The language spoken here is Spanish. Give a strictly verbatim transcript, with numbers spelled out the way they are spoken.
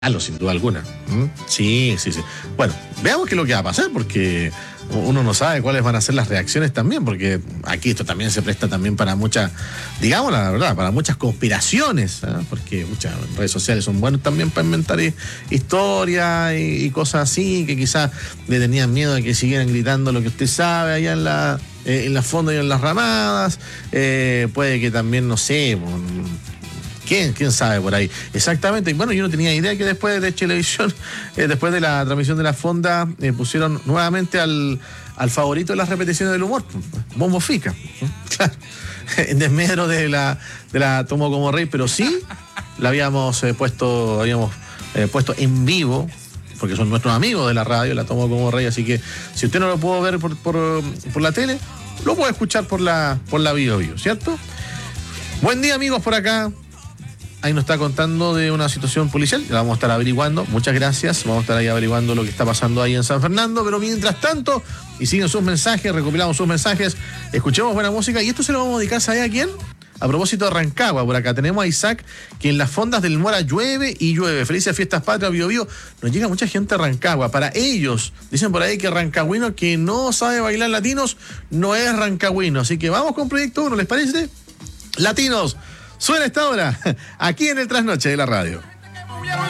sin duda alguna. ¿Mm? Sí, sí, sí. Bueno, veamos qué es lo que va a pasar, porque uno no sabe cuáles van a ser las reacciones también, porque aquí esto también se presta también para muchas, digamos la verdad, para muchas conspiraciones, ¿eh? Porque muchas redes sociales son buenas también para inventar historias y, y cosas así, que quizás le tenían miedo de que siguieran gritando lo que usted sabe allá en la, eh, en la fonda y en las ramadas. Eh, puede que también, no sé, ¿Quién, ¿Quién sabe por ahí? Exactamente. Y bueno, yo no tenía idea que después de Chilevisión, eh, después de la transmisión de la fonda, eh, pusieron nuevamente al, al favorito de las repeticiones del humor, Bombo Fica. Claro. En desmedro de la, de la Tomo como Rey, pero sí la habíamos eh, puesto, habíamos eh, puesto en vivo, porque son nuestros amigos de la radio, la Tomo como Rey, así que si usted no lo pudo ver por, por, por la tele, lo puede escuchar por la, por la Bio Bio, ¿cierto? Buen día, amigos, por acá. Ahí nos está contando de una situación policial, la vamos a estar averiguando, muchas gracias, vamos a estar ahí averiguando lo que está pasando ahí en San Fernando, pero mientras tanto, y siguen sus mensajes, recopilamos sus mensajes, escuchemos buena música, y esto se lo vamos a dedicar, ¿sabe a quién? A propósito de Rancagua, por acá tenemos a Isaac, que en las fondas del Mora llueve y llueve. Felices fiestas patrias, Bio Bio. Nos llega mucha gente a Rancagua. Para ellos, dicen por ahí que rancagüino que no sabe bailar latinos no es rancagüino. Así que vamos con Proyecto uno, ¿les parece? Latinos. Suena esta hora, aquí en el Trasnoche de la radio.